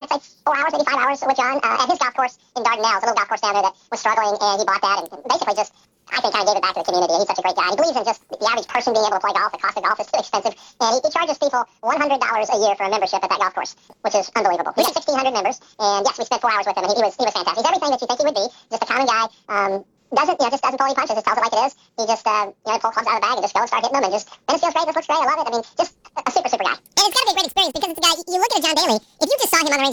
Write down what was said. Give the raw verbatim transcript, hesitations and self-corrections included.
spent, say, four hours, maybe five hours with John uh, at his golf course in Dardanelles, a little golf course down there that was struggling, and he bought that and basically just, I think, kind of gave it back to the community. He's such a great guy. He believes in just the average person being able to play golf. The cost of golf is too expensive, and he, he charges people one hundred dollars a year for a membership at that golf course, which is unbelievable. We got sixteen hundred members, and yes, we spent four hours with him, and he, he was he was fantastic. He's everything that you think he would be, just a common guy. Um, doesn't, you know, just doesn't pull any punches, just tells it like it is. He just, uh, you know, pulls clubs out of the bag and just go and start hitting them, and just, and it feels great, this looks great, I love it. I mean, just a super, super guy. And it's got to be a great experience because it's a guy, you look at a John Daly, if you just saw him on the range